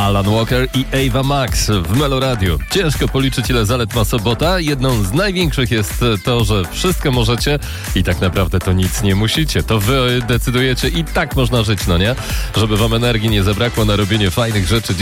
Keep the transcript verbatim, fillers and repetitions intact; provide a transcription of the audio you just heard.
Alan Walker i Ava Max w Meloradiu. Ciężko policzyć, ile zalet ma sobota. Jedną z największych jest to, że wszystko możecie i tak naprawdę to nic nie musicie. To wy decydujecie i tak można żyć, no nie? Żeby wam energii nie zabrakło na robienie fajnych rzeczy.